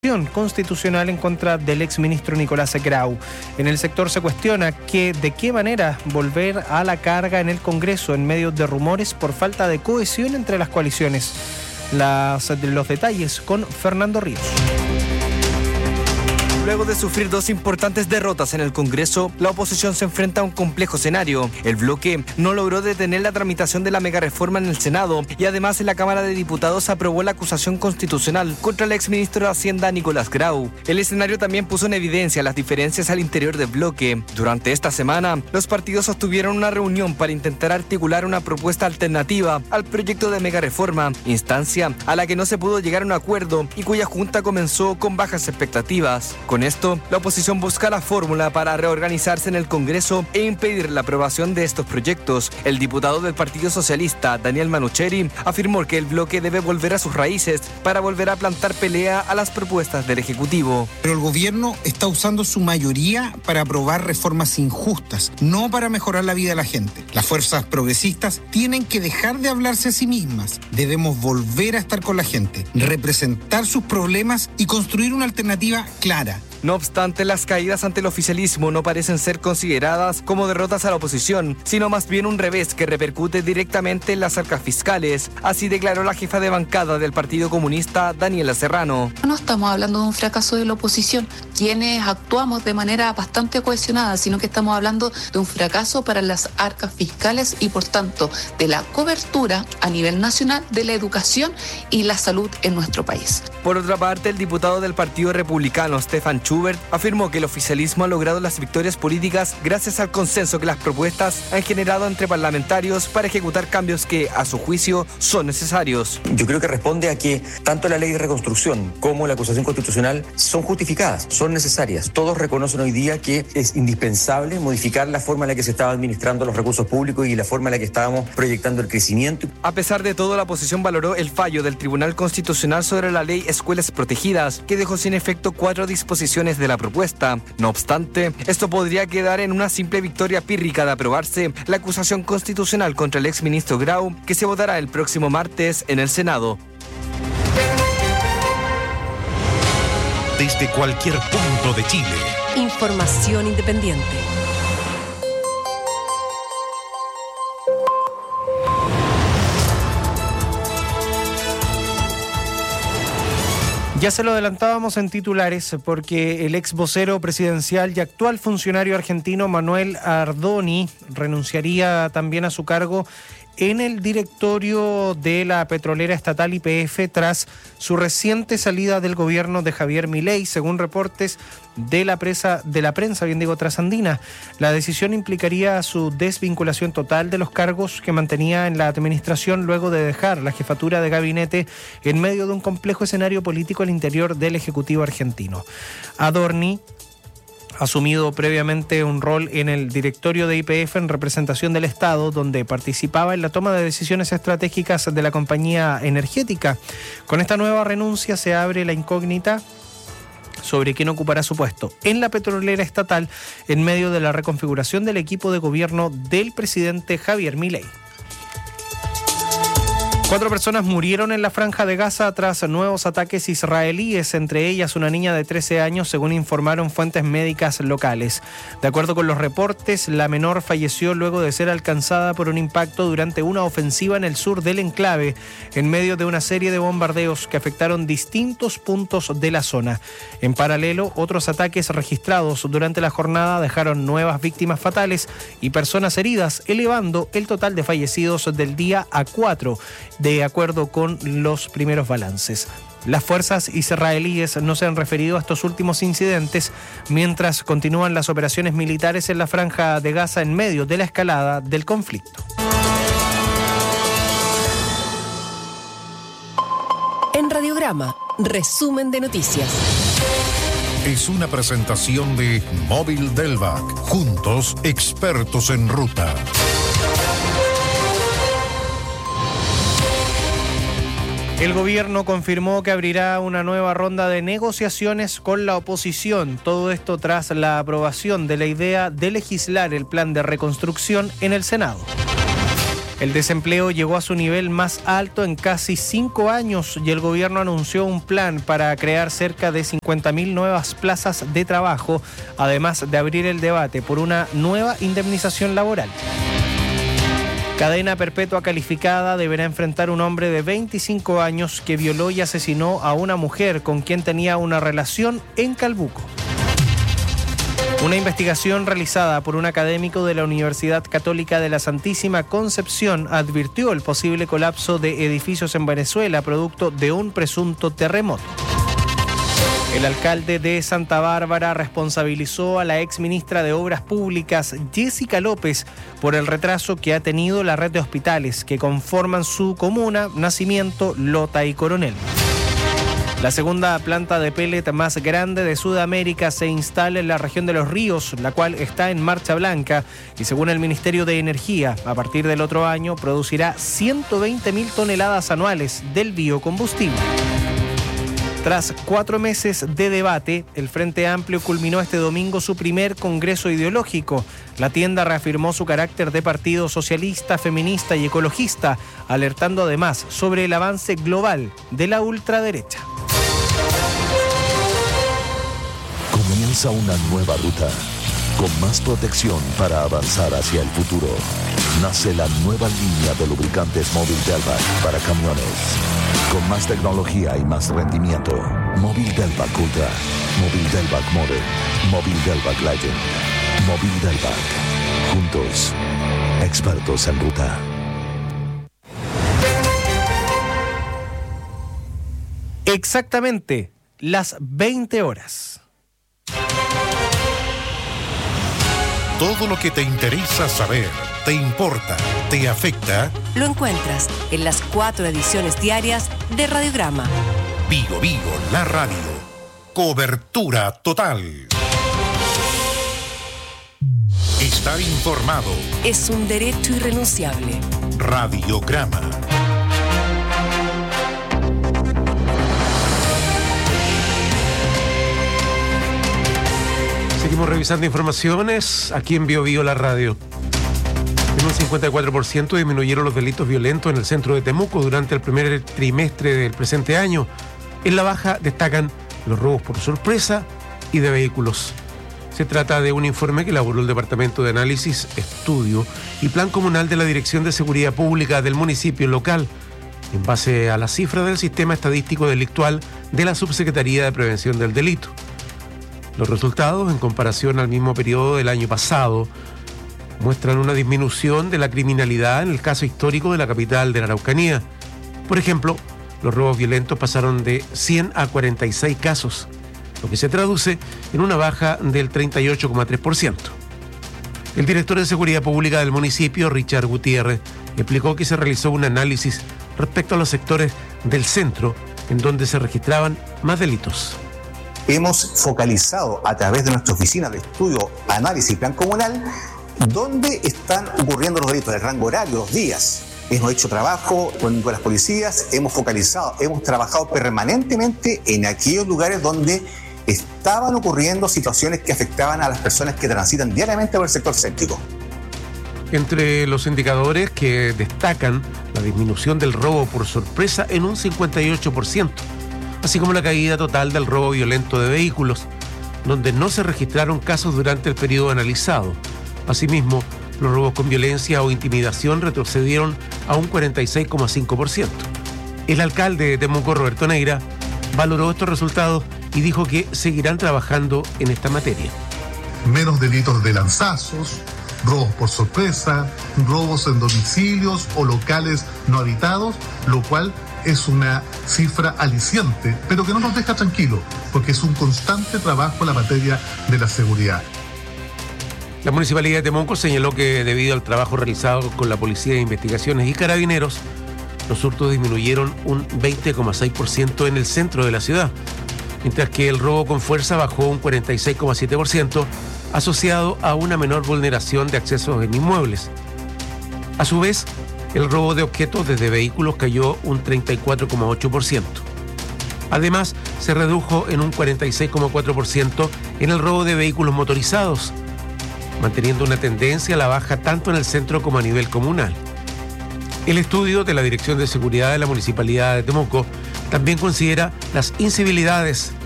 constitucional en contra del exministro Nicolás Grau. En el sector se cuestiona de qué manera volver a la carga en el Congreso en medio de rumores por falta de cohesión entre las coaliciones. Los detalles con Fernando Ríos. Luego de sufrir dos importantes derrotas en el Congreso, la oposición se enfrenta a un complejo escenario. El bloque no logró detener la tramitación de la megareforma en el Senado y además en la Cámara de Diputados aprobó la acusación constitucional contra el exministro de Hacienda Nicolás Grau. El escenario también puso en evidencia las diferencias al interior del bloque. Durante esta semana, los partidos sostuvieron una reunión para intentar articular una propuesta alternativa al proyecto de megareforma, instancia a la que no se pudo llegar a un acuerdo y cuya junta comenzó con bajas expectativas. Con esto, la oposición busca la fórmula para reorganizarse en el Congreso e impedir la aprobación de estos proyectos. El diputado del Partido Socialista, Daniel Manucheri, afirmó que el bloque debe volver a sus raíces para volver a plantar pelea a las propuestas del Ejecutivo. Pero el gobierno está usando su mayoría para aprobar reformas injustas, no para mejorar la vida de la gente. Las fuerzas progresistas tienen que dejar de hablarse a sí mismas. Debemos volver a estar con la gente, representar sus problemas y construir una alternativa clara. No obstante, las caídas ante el oficialismo no parecen ser consideradas como derrotas a la oposición, sino más bien un revés que repercute directamente en las arcas fiscales. Así declaró la jefa de bancada del Partido Comunista, Daniela Serrano. No estamos hablando de un fracaso de la oposición, quienes actuamos de manera bastante cohesionada, sino que estamos hablando de un fracaso para las arcas fiscales y, por tanto, de la cobertura a nivel nacional de la educación y la salud en nuestro país. Por otra parte, el diputado del Partido Republicano, Stefan Schubert, afirmó que el oficialismo ha logrado las victorias políticas gracias al consenso que las propuestas han generado entre parlamentarios para ejecutar cambios que, a su juicio, son necesarios. Yo creo que responde a que tanto la ley de reconstrucción como la acusación constitucional son justificadas, son necesarias. Todos reconocen hoy día que es indispensable modificar la forma en la que se estaban administrando los recursos públicos y la forma en la que estábamos proyectando el crecimiento. A pesar de todo, la oposición valoró el fallo del Tribunal Constitucional sobre la ley Escuelas Protegidas, que dejó sin efecto 4 disposiciones de la propuesta. No obstante, esto podría quedar en una simple victoria pírrica de aprobarse la acusación constitucional contra el exministro Grau, que se votará el próximo martes en el Senado. Desde cualquier punto de Chile. Información independiente. Ya se lo adelantábamos en titulares porque el ex vocero presidencial y actual funcionario argentino Manuel Ardoni renunciaría también a su cargo en el directorio de la petrolera estatal YPF tras su reciente salida del gobierno de Javier Milei, según reportes de la prensa trasandina. La decisión implicaría su desvinculación total de los cargos que mantenía en la administración luego de dejar la jefatura de gabinete en medio de un complejo escenario político al interior del Ejecutivo argentino. Ardoni, asumido previamente un rol en el directorio de YPF en representación del Estado, donde participaba en la toma de decisiones estratégicas de la compañía energética. Con esta nueva renuncia se abre la incógnita sobre quién ocupará su puesto en la petrolera estatal en medio de la reconfiguración del equipo de gobierno del presidente Javier Milei. 4 personas murieron en la Franja de Gaza tras nuevos ataques israelíes, entre ellas una niña de 13 años, según informaron fuentes médicas locales. De acuerdo con los reportes, la menor falleció luego de ser alcanzada por un impacto durante una ofensiva en el sur del enclave, en medio de una serie de bombardeos que afectaron distintos puntos de la zona. En paralelo, otros ataques registrados durante la jornada dejaron nuevas víctimas fatales y personas heridas, elevando el total de fallecidos del día a 4. De acuerdo con los primeros balances. Las fuerzas israelíes no se han referido a estos últimos incidentes, mientras continúan las operaciones militares en la Franja de Gaza en medio de la escalada del conflicto. En Radiograma, resumen de noticias. Es una presentación de Móvil Delvac. Juntos, expertos en ruta. El gobierno confirmó que abrirá una nueva ronda de negociaciones con la oposición. Todo esto tras la aprobación de la idea de legislar el plan de reconstrucción en el Senado. El desempleo llegó a su nivel más alto en casi 5 años y el gobierno anunció un plan para crear cerca de 50.000 nuevas plazas de trabajo, además de abrir el debate por una nueva indemnización laboral. Cadena perpetua calificada deberá enfrentar un hombre de 25 años que violó y asesinó a una mujer con quien tenía una relación en Calbuco. Una investigación realizada por un académico de la Universidad Católica de la Santísima Concepción advirtió el posible colapso de edificios en Venezuela producto de un presunto terremoto. El alcalde de Santa Bárbara responsabilizó a la exministra de Obras Públicas, Jessica López, por el retraso que ha tenido la red de hospitales que conforman su comuna, Nacimiento, Lota y Coronel. La segunda planta de pellet más grande de Sudamérica se instala en la región de Los Ríos, la cual está en marcha blanca y según el Ministerio de Energía, a partir del otro año producirá 120.000 toneladas anuales del biocombustible. Tras 4 meses de debate, el Frente Amplio culminó este domingo su primer congreso ideológico. La tienda reafirmó su carácter de partido socialista, feminista y ecologista, alertando además sobre el avance global de la ultraderecha. Comienza una nueva ruta, con más protección para avanzar hacia el futuro. Nace la nueva línea de lubricantes Móvil Delvac para camiones. Con más tecnología y más rendimiento. Móvil Delvac Ultra, Móvil Delvac Modern, Móvil Delvac Legend, Móvil Delvac. Juntos, expertos en ruta. Exactamente las 20 horas. Todo lo que te interesa saber, te importa, te afecta. Lo encuentras en las 4 ediciones diarias de Radiograma. Vigo Vigo, la radio. Cobertura total. Estar informado. Es un derecho irrenunciable. Radiograma. Seguimos revisando informaciones aquí en Vigo Vigo, la radio. En un 54% disminuyeron los delitos violentos en el centro de Temuco durante el primer trimestre del presente año. En la baja destacan los robos por sorpresa y de vehículos. Se trata de un informe que elaboró el Departamento de Análisis, Estudio y Plan Comunal de la Dirección de Seguridad Pública del municipio local, en base a la cifra del Sistema Estadístico Delictual de la Subsecretaría de Prevención del Delito. Los resultados, en comparación al mismo periodo del año pasado, muestran una disminución de la criminalidad en el caso histórico de la capital de la Araucanía. Por ejemplo, los robos violentos pasaron de 100 a 46 casos, lo que se traduce en una baja del 38,3%. El director de Seguridad Pública del municipio, Richard Gutiérrez, explicó que se realizó un análisis respecto a los sectores del centro en donde se registraban más delitos. Hemos focalizado a través de nuestra oficina de estudio, análisis y plan comunal dónde están ocurriendo los delitos, el rango horario, los días. Hemos hecho trabajo con las policías, hemos focalizado, hemos trabajado permanentemente en aquellos lugares donde estaban ocurriendo situaciones que afectaban a las personas que transitan diariamente por el sector céntrico. Entre los indicadores que destacan la disminución del robo por sorpresa en un 58%, así como la caída total del robo violento de vehículos, donde no se registraron casos durante el periodo analizado. Asimismo, los robos con violencia o intimidación retrocedieron a un 46,5%. El alcalde de Temuco, Roberto Neira, valoró estos resultados y dijo que seguirán trabajando en esta materia. Menos delitos de lanzazos, robos por sorpresa, robos en domicilios o locales no habitados, lo cual es una cifra aliciente, pero que no nos deja tranquilos, porque es un constante trabajo en la materia de la seguridad. La Municipalidad de Temuco señaló que debido al trabajo realizado con la Policía de Investigaciones y Carabineros, los hurtos disminuyeron un 20,6% en el centro de la ciudad, mientras que el robo con fuerza bajó un 46,7%, asociado a una menor vulneración de accesos en inmuebles. A su vez, el robo de objetos desde vehículos cayó un 34,8%. Además, se redujo en un 46,4% en el robo de vehículos motorizados, manteniendo una tendencia a la baja tanto en el centro como a nivel comunal. El estudio de la Dirección de Seguridad de la Municipalidad de Temuco también considera las incivilidades